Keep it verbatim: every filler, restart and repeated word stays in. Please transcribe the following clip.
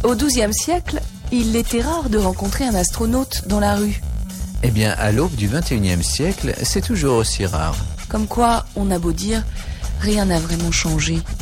Au douzième siècle, il était rare de rencontrer un astronaute dans la rue. Eh bien, à l'aube du vingt et unième siècle, c'est toujours aussi rare. Comme quoi, on a beau dire, rien n'a vraiment changé.